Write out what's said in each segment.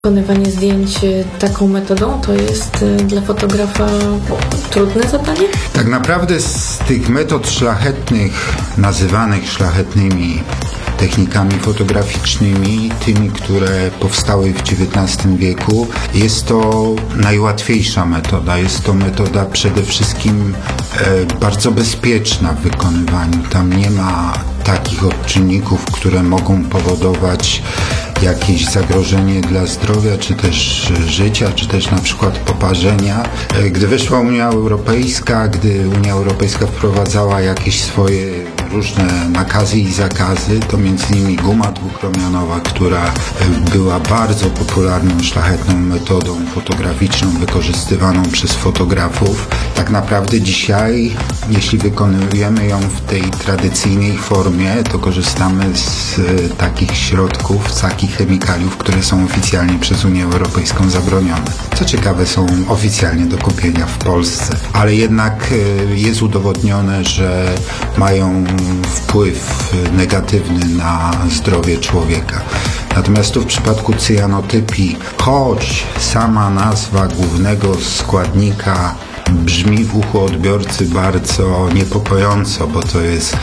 Wykonywanie zdjęć taką metodą to jest dla fotografa trudne zadanie? Tak naprawdę z tych metod szlachetnych, nazywanych szlachetnymi technikami fotograficznymi, tymi, które powstały w XIX wieku, jest to najłatwiejsza metoda. Jest to metoda przede wszystkim bardzo bezpieczna w wykonywaniu. Tam nie ma takich odczynników, które mogą powodować jakieś zagrożenie dla zdrowia, czy też życia, czy też na przykład poparzenia. Gdy weszła Unia Europejska, gdy Unia Europejska wprowadzała jakieś swoje różne nakazy i zakazy, to między innymi guma dwukromionowa, która była bardzo popularną, szlachetną metodą fotograficzną wykorzystywaną przez fotografów. Tak naprawdę dzisiaj, jeśli wykonujemy ją w tej tradycyjnej formie, to korzystamy z takich środków, z takich chemikaliów, które są oficjalnie przez Unię Europejską zabronione. Co ciekawe, są oficjalnie do kupienia w Polsce, ale jednak jest udowodnione, że mają wpływ negatywny na zdrowie człowieka. Natomiast tu w przypadku cyjanotypii, choć sama nazwa głównego składnika brzmi w uchu odbiorcy bardzo niepokojąco, bo to jest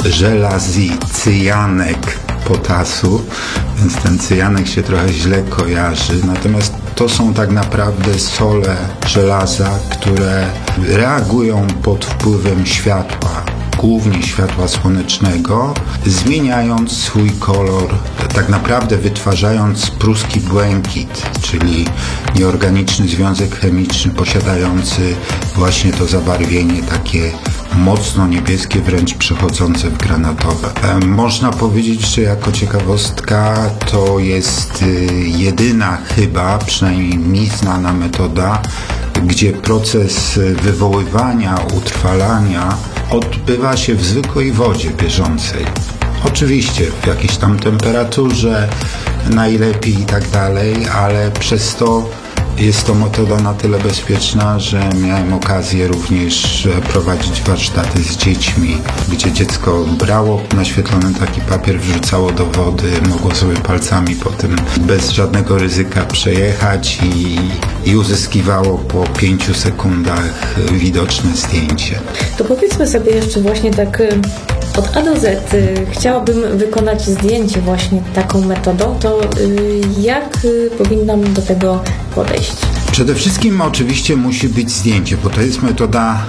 żelazycyjanek potasu, więc ten cyjanek się trochę źle kojarzy. Natomiast to są tak naprawdę sole żelaza, które reagują pod wpływem światła, głównie światła słonecznego, zmieniając swój kolor, tak naprawdę wytwarzając pruski błękit, czyli nieorganiczny związek chemiczny posiadający właśnie to zabarwienie takie mocno niebieskie, wręcz przechodzące w granatowe. Można powiedzieć, że jako ciekawostka to jest jedyna chyba, przynajmniej mi znana metoda, gdzie proces wywoływania, utrwalania odbywa się w zwykłej wodzie bieżącej. Oczywiście w jakiejś tam temperaturze najlepiej i tak dalej, ale przez to jest to metoda na tyle bezpieczna, że miałem okazję również prowadzić warsztaty z dziećmi, gdzie dziecko brało naświetlony taki papier, wrzucało do wody, mogło sobie palcami potem bez żadnego ryzyka przejechać i uzyskiwało po 5 sekundach widoczne zdjęcie. To powiedzmy sobie jeszcze właśnie tak od A do Z. Chciałabym wykonać zdjęcie właśnie taką metodą, to jak powinnam do tego podejść? Przede wszystkim oczywiście musi być zdjęcie, bo to jest metoda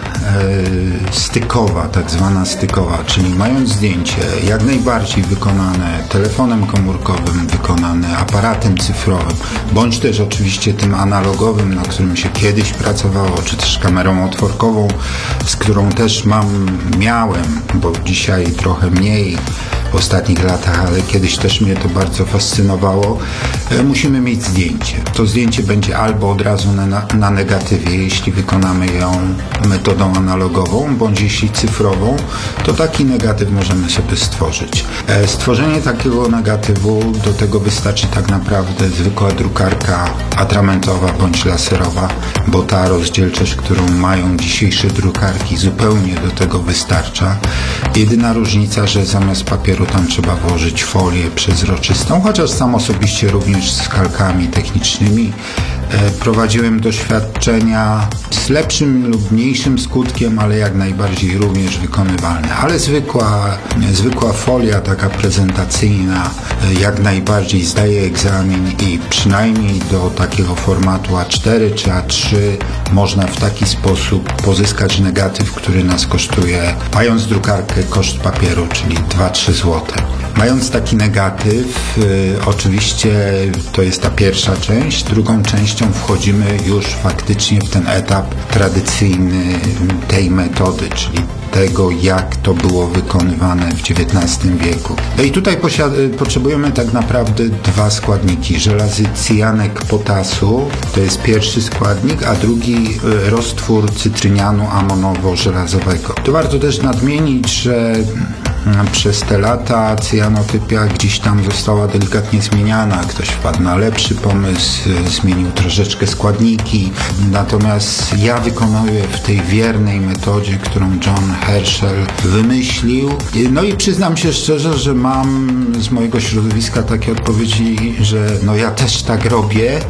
stykowa, tak zwana stykowa, czyli mając zdjęcie jak najbardziej wykonane telefonem komórkowym, wykonane aparatem cyfrowym, bądź też oczywiście tym analogowym, na którym się kiedyś pracowało, czy też kamerą otworkową, z którą też miałem, bo dzisiaj trochę mniej w ostatnich latach, ale kiedyś też mnie to bardzo fascynowało. Musimy mieć zdjęcie. To zdjęcie będzie albo od razu na negatywie, jeśli wykonamy ją metodą analogową, bądź jeśli cyfrową, to taki negatyw możemy sobie stworzyć. Stworzenie takiego negatywu, do tego wystarczy tak naprawdę zwykła drukarka atramentowa bądź laserowa, bo ta rozdzielczość, którą mają dzisiejsze drukarki, zupełnie do tego wystarcza. Jedyna różnica, że zamiast papieru tam trzeba włożyć folię przezroczystą, chociaż sam osobiście również z kalkami technicznymi prowadziłem doświadczenia z lepszym lub mniejszym skutkiem, ale jak najbardziej również wykonywalne. Ale zwykła folia taka prezentacyjna jak najbardziej zdaje egzamin i przynajmniej do takiego formatu A4 czy A3 można w taki sposób pozyskać negatyw, który nas kosztuje, mając drukarkę, koszt papieru, czyli 2-3 zł. Mając taki negatyw, oczywiście to jest ta pierwsza część. Drugą częścią wchodzimy już faktycznie w ten etap tradycyjny tej metody, czyli tego, jak to było wykonywane w XIX wieku. No i tutaj potrzebujemy tak naprawdę 2 składniki. Żelazycyjanek potasu, to jest pierwszy składnik, a drugi roztwór cytrynianu amonowo-żelazowego. Tu warto też nadmienić, że Przez te lata cyjanotypia gdzieś tam została delikatnie zmieniana. Ktoś wpadł na lepszy pomysł, zmienił troszeczkę składniki. Natomiast ja wykonuję w tej wiernej metodzie, którą John Herschel wymyślił. No i przyznam się szczerze, że mam z mojego środowiska takie odpowiedzi, że no ja też tak robię,